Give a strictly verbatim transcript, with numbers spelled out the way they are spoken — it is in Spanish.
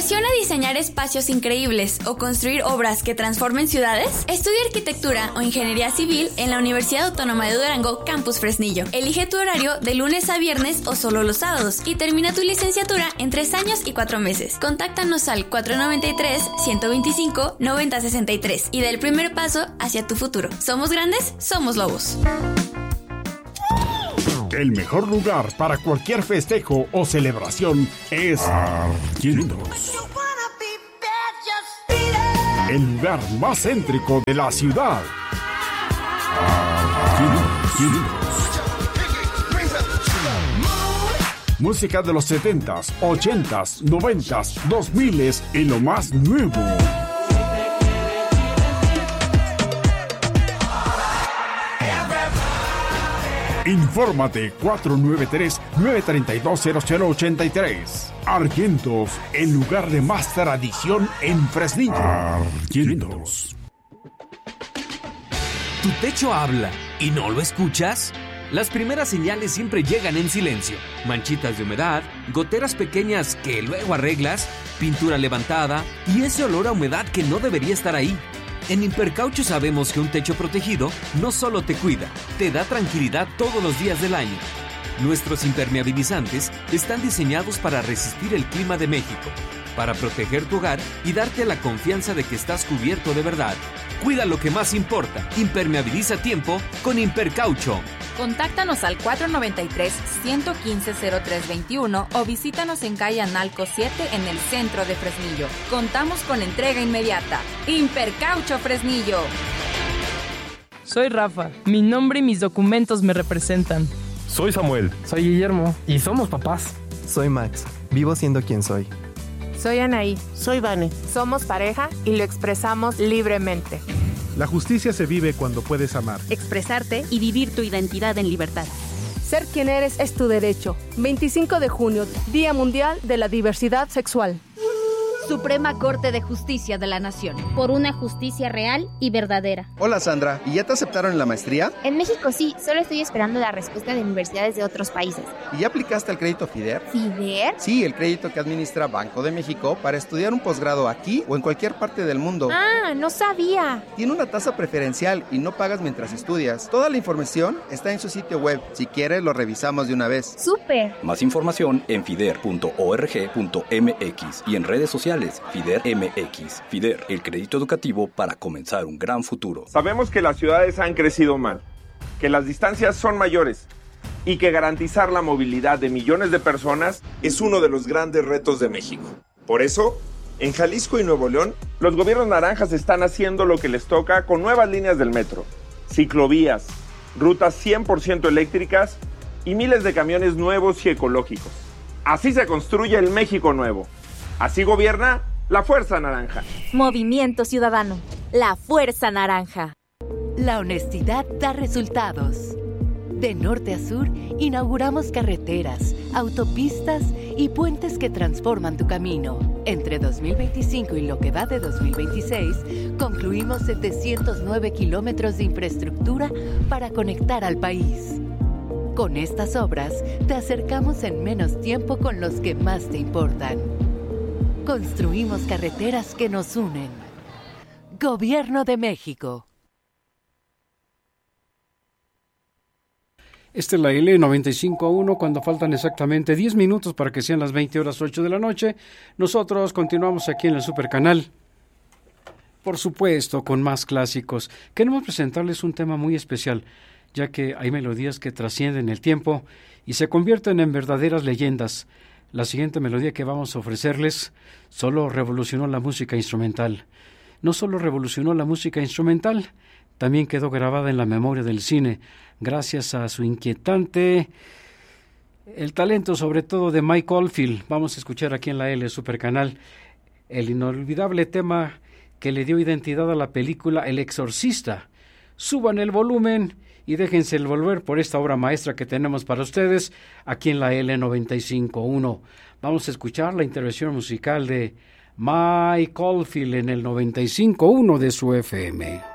apasiona diseñar espacios increíbles o construir obras que transformen ciudades? Estudia arquitectura o ingeniería civil en la Universidad Autónoma de Durango, Campus Fresnillo. Elige tu horario de lunes a viernes o solo los sábados y termina tu licenciatura en tres años y cuatro meses. Contáctanos al cuatro noventa y tres, ciento veinticinco, noventa sesenta y tres y da el primer paso hacia tu futuro. Somos grandes, somos lobos. El mejor lugar para cualquier festejo o celebración es Argyentos. El lugar más céntrico de la ciudad. Argyentos. Música de los setentas, ochentas, noventas, dos miles y lo más nuevo. Infórmate cuatro nueve tres, nueve tres dos, cero cero ocho tres. Argyentos, el lugar de más tradición en Fresnillo. Argyentos. ¿Tu techo habla y no lo escuchas? Las primeras señales siempre llegan en silencio. Manchitas de humedad, goteras pequeñas que luego arreglas, pintura levantada y ese olor a humedad que no debería estar ahí. En Impercaucho sabemos que un techo protegido no solo te cuida, te da tranquilidad todos los días del año. Nuestros impermeabilizantes están diseñados para resistir el clima de México, para proteger tu hogar y darte la confianza de que estás cubierto de verdad. Cuida lo que más importa. Impermeabiliza a tiempo con Impercaucho. Contáctanos al cuatro noventa y tres, ciento quince, cero tres veintiuno o visítanos en calle Analco siete en el centro de Fresnillo. Contamos con entrega inmediata. Impercaucho Fresnillo. Soy Rafa. Mi nombre y mis documentos me representan. Soy Samuel. Soy Guillermo. Y somos papás. Soy Max. Vivo siendo quien soy. Soy Anaí. Soy Vane. Somos pareja y lo expresamos libremente. La justicia se vive cuando puedes amar, expresarte y vivir tu identidad en libertad. Ser quien eres es tu derecho. veinticinco de junio, Día Mundial de la Diversidad Sexual. Suprema Corte de Justicia de la Nación. Por una justicia real y verdadera. Hola Sandra, ¿y ya te aceptaron en la maestría? En México sí, solo estoy esperando la respuesta de universidades de otros países. ¿Y ya aplicaste al crédito FIDER? ¿FIDER? Sí, el crédito que administra Banco de México para estudiar un posgrado aquí o en cualquier parte del mundo. Ah, no sabía. Tiene una tasa preferencial y no pagas mientras estudias. Toda la información está en su sitio web. Si quieres, lo revisamos de una vez. ¡Súper! Más información en fider punto org punto mx y en redes sociales. FIDER M X. FIDER, el crédito educativo para comenzar un gran futuro. Sabemos que las ciudades han crecido mal, que las distancias son mayores y que garantizar la movilidad de millones de personas es uno de los grandes retos de México. Por eso, en Jalisco y Nuevo León, los gobiernos naranjas están haciendo lo que les toca con nuevas líneas del metro, ciclovías, rutas cien por ciento eléctricas y miles de camiones nuevos y ecológicos. Así se construye el México nuevo. Así gobierna la Fuerza Naranja. Movimiento Ciudadano. La Fuerza Naranja. La honestidad da resultados. De norte a sur, inauguramos carreteras, autopistas y puentes que transforman tu camino. Entre dos mil veinticinco y lo que va de dos mil veintiséis, concluimos setecientos nueve kilómetros de infraestructura para conectar al país. Con estas obras, te acercamos en menos tiempo con los que más te importan. Construimos carreteras que nos unen. Gobierno de México. Esta es la L noventa y cinco punto uno, cuando faltan exactamente diez minutos para que sean las veinte horas ocho de la noche. Nosotros continuamos aquí en el Supercanal. Por supuesto, con más clásicos. Queremos presentarles un tema muy especial, ya que hay melodías que trascienden el tiempo y se convierten en verdaderas leyendas. La siguiente melodía que vamos a ofrecerles solo revolucionó la música instrumental. No solo revolucionó la música instrumental, también quedó grabada en la memoria del cine, gracias a su inquietante, el talento sobre todo de Mike Oldfield. Vamos a escuchar aquí en la L Supercanal el inolvidable tema que le dio identidad a la película El Exorcista. Suban el volumen y déjense el volver por esta obra maestra que tenemos para ustedes aquí en la L noventa y cinco punto uno. Vamos a escuchar la intervención musical de Mike Oldfield en el noventa y cinco punto uno de su F M.